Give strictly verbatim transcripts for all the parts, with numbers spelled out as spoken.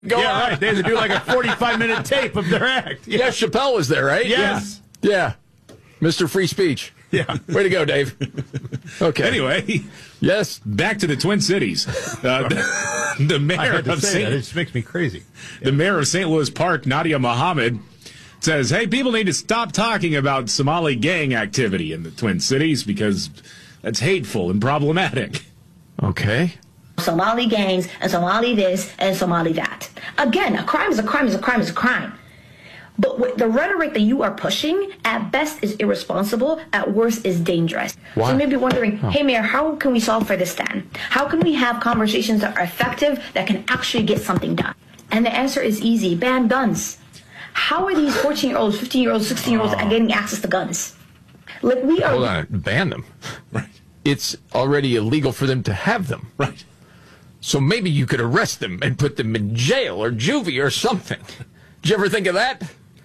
Go yeah, on. right. They had to do like a forty-five minute tape of their act. Yeah, yeah Chappelle was there, right? Yes. Yeah. yeah. Mister Free Speech. Yeah. Way to go, Dave. Okay. Anyway. Yes. Back to the Twin Cities. Uh, the, the mayor of Saint It just makes me crazy. The mayor of Saint Louis Park, Nadia Mohammed, says, hey, people need to stop talking about Somali gang activity in the Twin Cities because that's hateful and problematic. Okay. Somali gangs and Somali this and Somali that. Again, a crime is a crime is a crime is a crime. But with the rhetoric that you are pushing, at best is irresponsible, at worst is dangerous. Why? So you may be wondering, oh. hey, Mayor, how can we solve for this then? How can we have conversations that are effective, that can actually get something done? And the answer is easy, ban guns. How are these fourteen-year-olds, fifteen-year-olds, sixteen-year-olds oh. getting access to guns? Like we are. Hold on, ban them. Right. It's already illegal for them to have them. Right. So maybe you could arrest them and put them in jail or juvie or something. Did you ever think of that?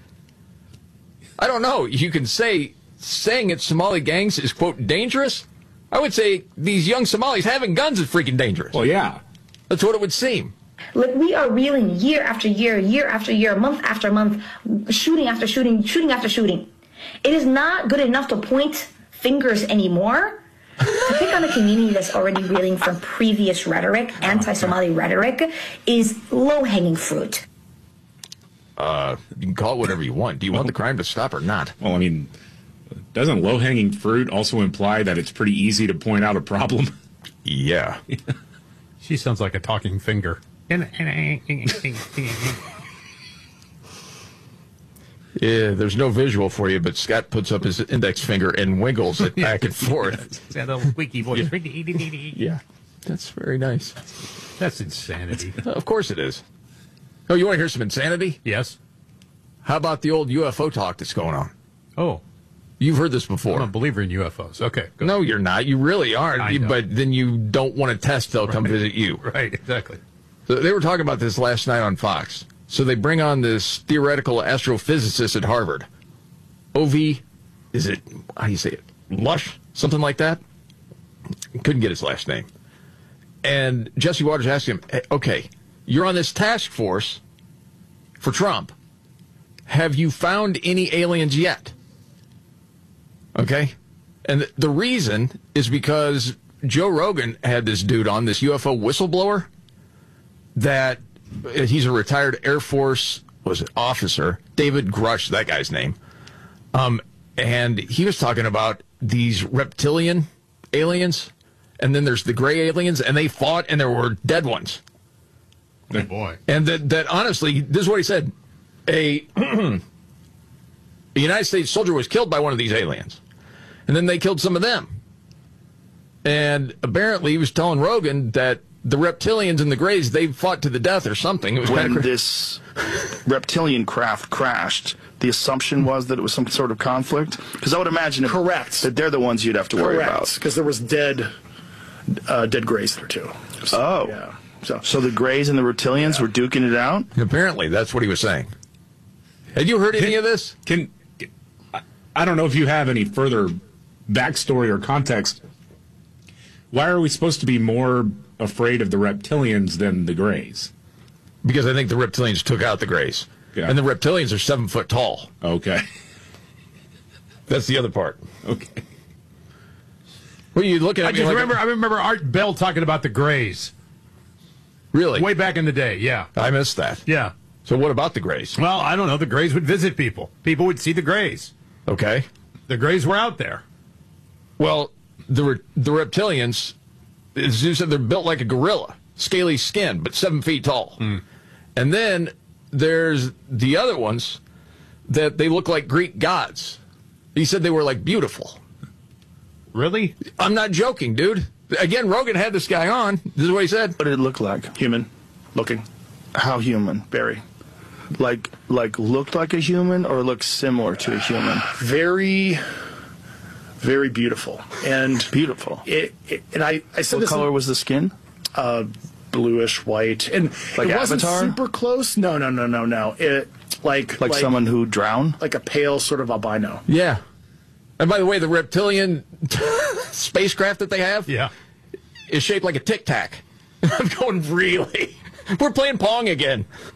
I don't know. You can say saying it's Somali gangs is, quote, dangerous. I would say these young Somalis having guns is freaking dangerous. Well, yeah. That's what it would seem. Like we are reeling year after year, year after year, month after month, shooting after shooting, shooting after shooting. It is not good enough to point fingers anymore. To pick on a community that's already reeling from previous rhetoric, anti-Somali rhetoric, is low-hanging fruit. Uh, you can call it whatever you want. Do you want the crime to stop or not? Well, I mean, doesn't low-hanging fruit also imply that it's pretty easy to point out a problem? Yeah. She sounds like a talking finger. Yeah, there's no visual for you, but Scott puts up his index finger and wiggles it back and forth. That little squeaky voice. Yeah, that's very nice. That's insanity. Of course it is. Oh, you want to hear some insanity? Yes. How about the old U F O talk that's going on? Oh. You've heard this before. I'm a believer in U F Os. Okay. Go no, you're not. You really aren't. I know. But then you don't want to test. They'll come Right. visit you. Right, exactly. So they were talking about this last night on Fox. So they bring on this theoretical astrophysicist at Harvard. O V, is it, how do you say it? Lush? Something like that? Couldn't get his last name. And Jesse Waters asked him, hey, okay, you're on this task force for Trump. Have you found any aliens yet? Okay? And th- the reason is because Joe Rogan had this dude on, this U F O whistleblower, that he's a retired Air Force was it officer, David Grush, that guy's name. Um, and he was talking about these reptilian aliens, and then there's the gray aliens, and they fought, and there were dead ones. Oh, boy. And that, that honestly, this is what he said. A, a United States soldier was killed by one of these aliens, and then they killed some of them. And apparently he was telling Rogan that the reptilians and the grays, they fought to the death or something. It was when kind of cra- this reptilian craft crashed, the assumption was that it was some sort of conflict? Because I would imagine if, Correct. that they're the ones you'd have to worry Correct, about. because there was dead, uh, dead grays there too. So, Oh. yeah. So, So the Greys and the Reptilians Yeah. were duking it out? Apparently, that's what he was saying. Had you heard any of this? Can I- I don't know if you have any further backstory or context. Why are we supposed to be more afraid of the reptilians than the grays? Because I think the reptilians took out the grays. Yeah. And the reptilians are seven foot tall. Okay. That's the other part. Okay. Well, you looking at I me just like remember, I remember Art Bell talking about the Greys really? way back in the day. Yeah. I missed that. Yeah. So what about the grays? Well, I don't know. The Greys would visit people. People would see the Greys. Okay. The Greys were out there. Well, the re- the reptilians, as you said, they're built like a gorilla, scaly skin, but seven feet tall. Mm. And then there's the other ones that they look like Greek gods. He said they were like beautiful. Really? I'm not joking, dude. Again, Rogan had this guy on. This is what he said. What did it look like? human looking. How human? Very. Like, like looked like a human or looked similar to a human? Very, very beautiful. And Beautiful. it, it and I, I said What this color was the skin? uh, bluish white, and Like it wasn't Avatar? super close. No, no, no, no, no. It like Like, someone who drowned? like a pale sort of albino. Yeah. And by the way, the reptilian spacecraft that they have Yeah. is shaped like a tic tac. I'm going really. We're playing Pong again.